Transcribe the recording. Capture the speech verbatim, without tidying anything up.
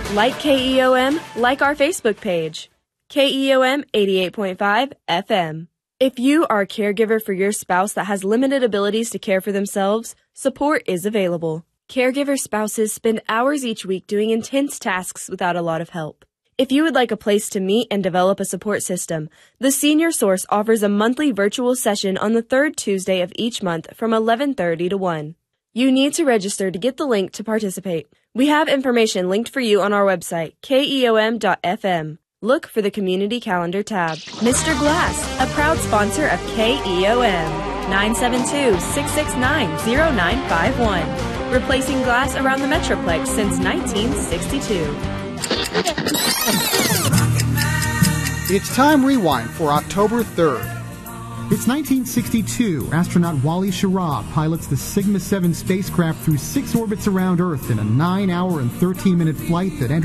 Like K E O M, like our Facebook page. K E O M eighty-eight point five F M. If you are a caregiver for your spouse that has limited abilities to care for themselves, support is available. Caregiver spouses spend hours each week doing intense tasks without a lot of help. If you would like a place to meet and develop a support system, the Senior Source offers a monthly virtual session on the third Tuesday of each month from eleven thirty to one. You need to register to get the link to participate. We have information linked for you on our website, K E O M dot F M. Look for the Community Calendar tab. Mister Glass, a proud sponsor of K E O M. nine seven two, six six nine, zero nine five one. Replacing glass around the Metroplex since nineteen sixty-two. It's Time Rewind for October third. It's nineteen sixty-two. Astronaut Wally Schirra pilots the Sigma seven spacecraft through six orbits around Earth in a nine hour and thirteen minute flight that enters